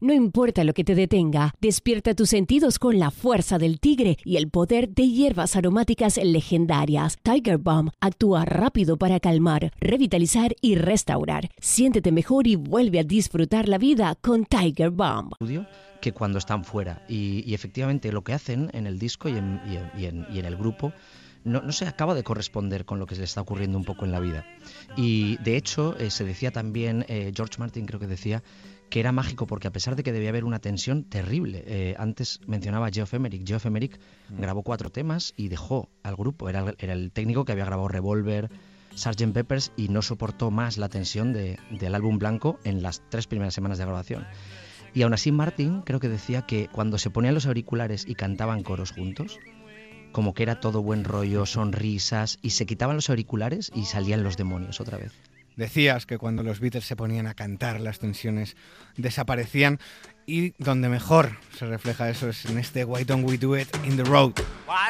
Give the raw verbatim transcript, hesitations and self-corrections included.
No importa lo que te detenga, despierta tus sentidos con la fuerza del tigre y el poder de hierbas aromáticas legendarias. Tiger Balm actúa rápido para calmar, revitalizar y restaurar. Siéntete mejor y vuelve a disfrutar la vida con Tiger Balm. Que cuando están fuera. Y, y efectivamente lo que hacen en el disco y en, y en, y en, y en el grupo No, no se acaba de corresponder con lo que se le está ocurriendo un poco en la vida. Y de hecho eh, se decía también, eh, George Martin creo que decía, que era mágico porque a pesar de que debía haber una tensión terrible, eh, antes mencionaba a Geoff Emerick, Geoff Emerick mm. grabó cuatro temas y dejó al grupo, era, era el técnico que había grabado Revolver, sergeant Pepper's, y no soportó más la tensión de, del álbum blanco en las tres primeras semanas de grabación. Y aún así Martin creo que decía que cuando se ponían los auriculares y cantaban coros juntos, como que era todo buen rollo, sonrisas, y se quitaban los auriculares y salían los demonios otra vez. Decías que cuando los Beatles se ponían a cantar las tensiones desaparecían, y donde mejor se refleja eso es en este Why Don't We Do It in the Road.